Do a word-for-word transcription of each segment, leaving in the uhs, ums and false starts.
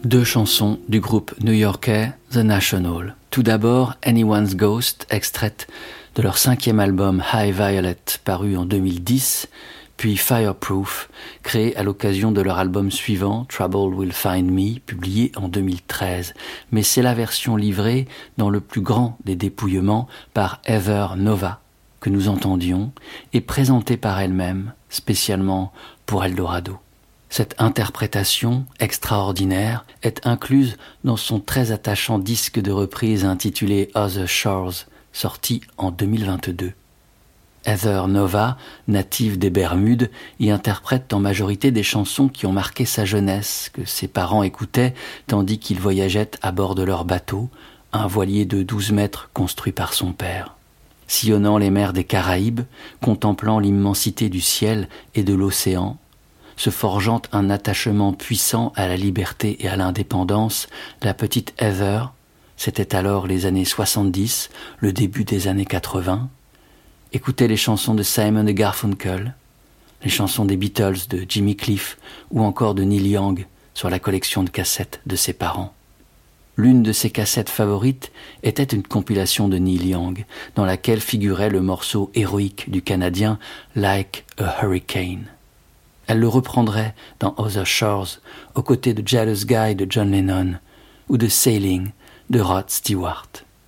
Deux chansons du groupe new-yorkais The National. Tout d'abord, Anyone's Ghost, extraite de leur cinquième album High Violet, paru en deux mille dix, puis Fireproof, créé à l'occasion de leur album suivant, Trouble Will Find Me, publié en deux mille treize. Mais c'est la version livrée dans le plus grand des dépouillements par Heather Nova, que nous entendions, et présentée par elle-même, spécialement pour Eldorado. Cette interprétation extraordinaire est incluse dans son très attachant disque de reprise intitulé Other Shores, sorti en deux mille vingt-deux. Heather Nova, native des Bermudes, y interprète en majorité des chansons qui ont marqué sa jeunesse, que ses parents écoutaient tandis qu'ils voyageaient à bord de leur bateau, un voilier de douze mètres construit par son père. Sillonnant les mers des Caraïbes, contemplant l'immensité du ciel et de l'océan, se forgeant un attachement puissant à la liberté et à l'indépendance, la petite Heather, c'était alors les années soixante-dix, le début des années quatre-vingts, écoutait les chansons de Simon et Garfunkel, les chansons des Beatles de Jimmy Cliff ou encore de Neil Young sur la collection de cassettes de ses parents. L'une de ses cassettes favorites était une compilation de Neil Young, dans laquelle figurait le morceau héroïque du Canadien Like a Hurricane. Elle le reprendrait dans Other Shores, aux côtés de Jealous Guy de John Lennon ou de Sailing de Rod Stewart.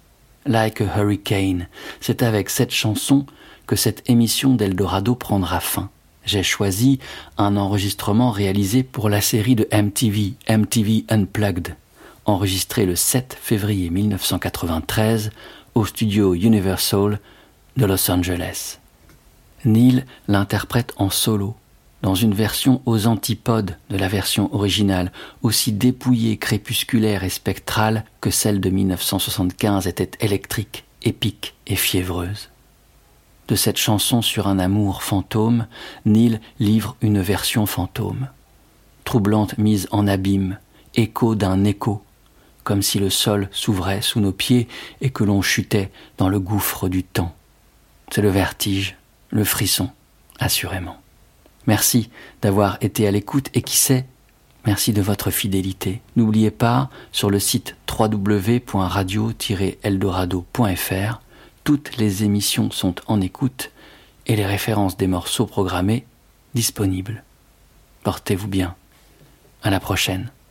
Like a Hurricane, c'est avec cette chanson que cette émission d'Eldorado prendra fin. J'ai choisi un enregistrement réalisé pour la série de M T V, M T V Unplugged, enregistré le sept février mille neuf cent quatre-vingt-treize au studio Universal de Los Angeles. Neil l'interprète en solo, dans une version aux antipodes de la version originale, aussi dépouillée, crépusculaire et spectrale que celle de mille neuf cent soixante-quinze était électrique, épique et fiévreuse. De cette chanson sur un amour fantôme, Neil livre une version fantôme, troublante mise en abîme, écho d'un écho, comme si le sol s'ouvrait sous nos pieds et que l'on chutait dans le gouffre du temps. C'est le vertige, le frisson, assurément. Merci d'avoir été à l'écoute et qui sait, merci de votre fidélité. N'oubliez pas, sur le site w w w point radio tiret eldorado point f r, toutes les émissions sont en écoute et les références des morceaux programmés disponibles. Portez-vous bien. À la prochaine.